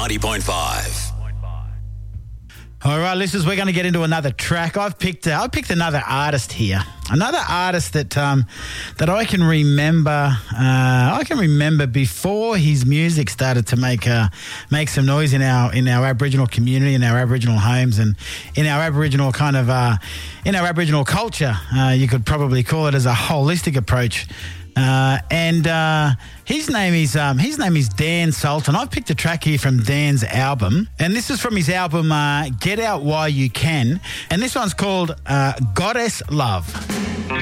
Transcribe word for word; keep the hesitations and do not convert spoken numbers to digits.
ninety point five. All right, listeners, we're going to get into another track. I've picked uh, I've picked another artist here, another artist that um, that I can remember. Uh, I can remember before his music started to make uh, make some noise in our in our Aboriginal community, in our Aboriginal homes, and in our Aboriginal kind of uh, in our Aboriginal culture. Uh, you could probably call it as a holistic approach. Uh, and uh, his name is um, his name is Dan Sultan. I've picked a track here from Dan's album, and this is from his album uh, Get Out While You Can, and this one's called uh, Goddess Love.